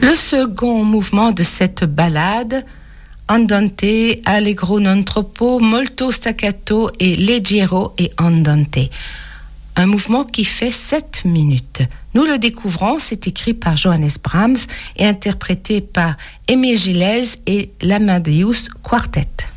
Le second mouvement de cette ballade, andante, allegro non troppo, molto staccato et leggero et andante. Un mouvement qui fait 7 minutes. Nous le découvrons, c'est écrit par Johannes Brahms et interprété par Emil Gilels et l'Amadeus Quartet.